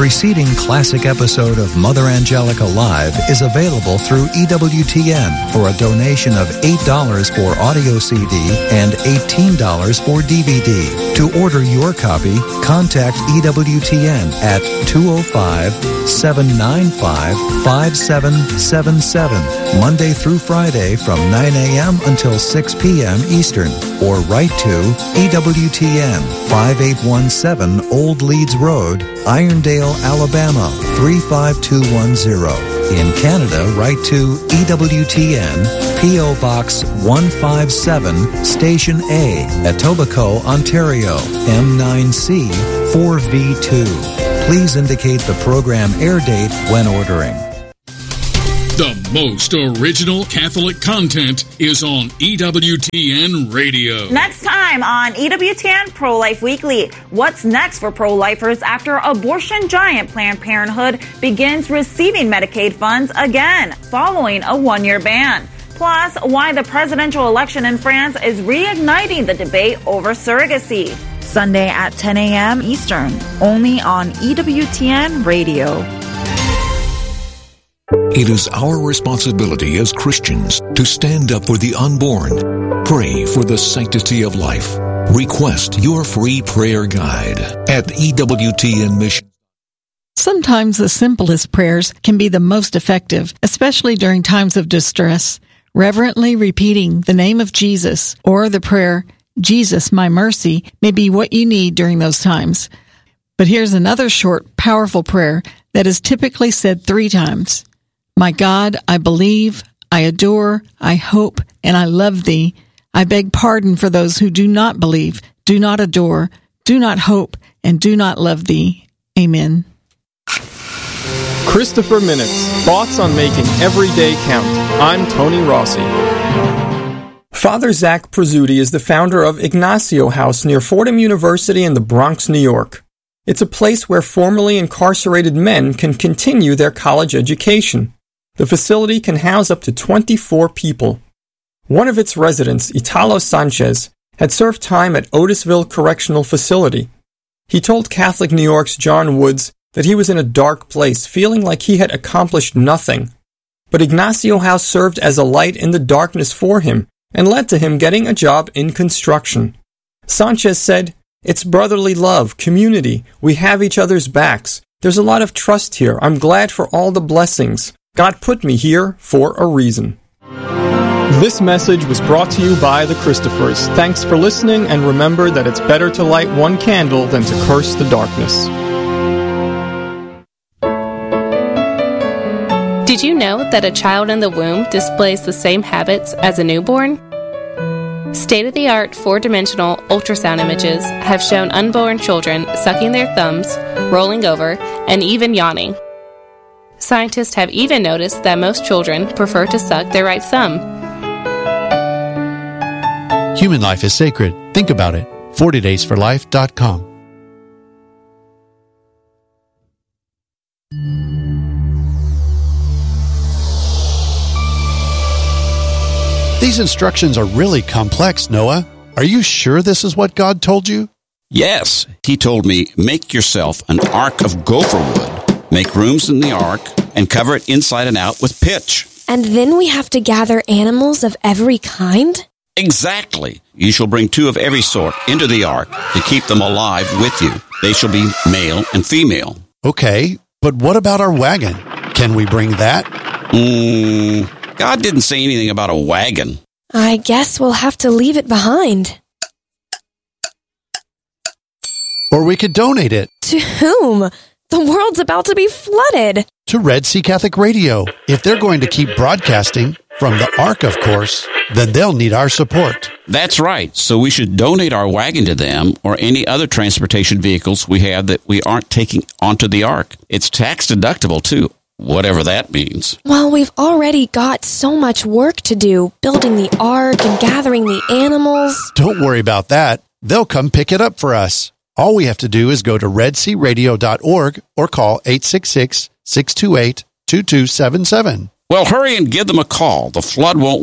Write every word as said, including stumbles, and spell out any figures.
preceding classic episode of Mother Angelica Live is available through E W T N for a donation of eight dollars for audio C D and eighteen dollars for D V D. To order your copy, contact E W T N at two oh five, seven nine five, five seven seven seven, Monday through Friday from nine a.m. until six p.m. Eastern, or write to E W T N, five eight one seven Old Leeds Road, Irondale, Alabama, three five two one zero. In Canada, write to E W T N, P O. Box one five seven, Station A, Etobicoke, Ontario, M nine C four V two. Please indicate the program air date when ordering. The most original Catholic content is on E W T N Radio. Next time on E W T N Pro-Life Weekly, what's next for pro-lifers after abortion giant Planned Parenthood begins receiving Medicaid funds again following a one-year ban? Plus, why the presidential election in France is reigniting the debate over surrogacy. Sunday at ten a.m. Eastern, only on E W T N Radio. It is our responsibility as Christians to stand up for the unborn, pray for the sanctity of life. Request your free prayer guide at E W T N Mission. Sometimes the simplest prayers can be the most effective, especially during times of distress. Reverently repeating the name of Jesus or the prayer, Jesus, my mercy, may be what you need during those times. But here's another short, powerful prayer that is typically said three times. My God, I believe, I adore, I hope, and I love thee. I beg pardon for those who do not believe, do not adore, do not hope, and do not love thee. Amen. Christopher Minutes, thoughts on making every day count. I'm Tony Rossi. Father Zach Prezzuti is the founder of Ignacio House near Fordham University in the Bronx, New York. It's a place where formerly incarcerated men can continue their college education. The facility can house up to twenty-four people. One of its residents, Italo Sanchez, had served time at Otisville Correctional Facility. He told Catholic New York's John Woods that he was in a dark place, feeling like he had accomplished nothing. But Ignacio House served as a light in the darkness for him and led to him getting a job in construction. Sanchez said, "It's brotherly love, community. We have each other's backs. There's a lot of trust here. I'm glad for all the blessings. God put me here for a reason." This message was brought to you by the Christophers. Thanks for listening, and remember that it's better to light one candle than to curse the darkness. Did you know that a child in the womb displays the same habits as a newborn? State-of-the-art four-dimensional ultrasound images have shown unborn children sucking their thumbs, rolling over, and even yawning. Scientists have even noticed that most children prefer to suck their right thumb. Human life is sacred. Think about it. forty days for life dot com. These instructions are really complex, Noah. Are you sure this is what God told you? Yes. He told me, make yourself an ark of gopher wood, make rooms in the ark, and cover it inside and out with pitch. And then we have to gather animals of every kind? Exactly. You shall bring two of every sort into the ark to keep them alive with you. They shall be male and female. Okay, but what about our wagon? Can we bring that? Hmm... God didn't say anything about a wagon. I guess we'll have to leave it behind. Or we could donate it. To whom? The world's about to be flooded. To Red Sea Catholic Radio. If they're going to keep broadcasting, from the Ark, of course, then they'll need our support. That's right. So we should donate our wagon to them or any other transportation vehicles we have that we aren't taking onto the Ark. It's tax deductible, too. Whatever that means. Well, we've already got so much work to do, building the ark and gathering the animals. Don't worry about that. They'll come pick it up for us. All we have to do is go to red sea radio dot org or call eight six six, six two eight, two two seven seven. Well, hurry and give them a call. The flood won't